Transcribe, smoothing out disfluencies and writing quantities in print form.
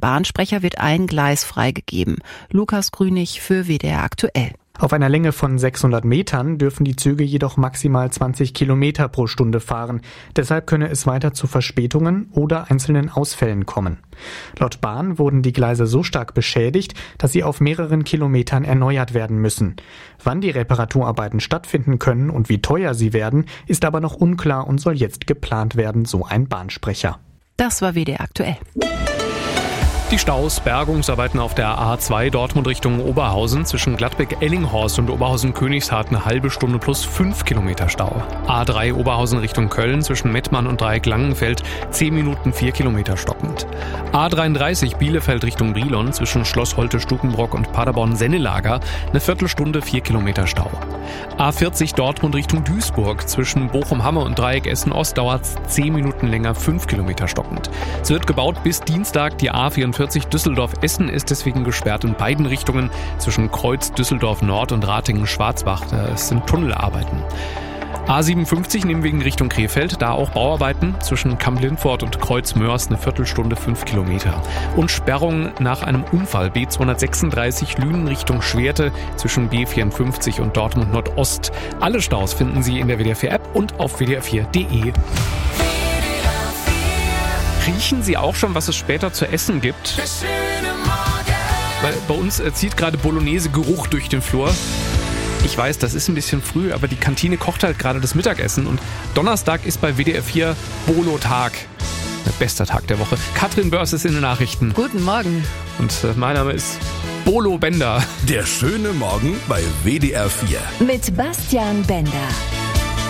Bahnsprecher wird ein Gleis freigegeben. Lukas Grünig für WDR aktuell. Auf einer Länge von 600 Metern dürfen die Züge jedoch maximal 20 Kilometer pro Stunde fahren. Deshalb könne es weiter zu Verspätungen oder einzelnen Ausfällen kommen. Laut Bahn wurden die Gleise so stark beschädigt, dass sie auf mehreren Kilometern erneuert werden müssen. Wann die Reparaturarbeiten stattfinden können und wie teuer sie werden, ist aber noch unklar und soll jetzt geplant werden, so ein Bahnsprecher. Das war WDR aktuell. Die Staus, Bergungsarbeiten auf der A2 Dortmund Richtung Oberhausen zwischen Gladbeck-Ellinghorst und Oberhausen-Königshardt eine halbe Stunde plus 5 Kilometer Stau. A3 Oberhausen Richtung Köln zwischen Mettmann und Dreieck-Langenfeld 10 Minuten 4 Kilometer stockend. A33 Bielefeld Richtung Brilon zwischen Schloss Holte-Stukenbrock und Paderborn-Sennelager eine Viertelstunde 4 Kilometer Stau. A40 Dortmund Richtung Duisburg zwischen Bochum-Hamme und Dreieck Essen-Ost dauert 10 Minuten länger 5 Kilometer stockend. Es wird gebaut bis Dienstag. Die A44 Düsseldorf-Essen ist deswegen gesperrt in beiden Richtungen zwischen Kreuz Düsseldorf-Nord und Ratingen-Schwarzbach. Das sind Tunnelarbeiten. A57 Nimwegen Richtung Krefeld, da auch Bauarbeiten zwischen Kamp-Lindfort und Kreuz-Mörs eine Viertelstunde 5 Kilometer. Und Sperrung nach einem Unfall B236 Lünen Richtung Schwerte zwischen B54 und Dortmund Nordost. Alle Staus finden Sie in der WDR 4 App und auf wdr4.de. Riechen Sie auch schon, was es später zu essen gibt? Weil bei uns zieht gerade Bolognese-Geruch durch den Flur. Ich weiß, das ist ein bisschen früh, aber die Kantine kocht halt gerade das Mittagessen. Und Donnerstag ist bei WDR 4 Bolo-Tag. Bester Tag der Woche. Katrin Börs ist in den Nachrichten. Guten Morgen. Und mein Name ist Bolo Bender. Der schöne Morgen bei WDR 4. Mit Bastian Bender.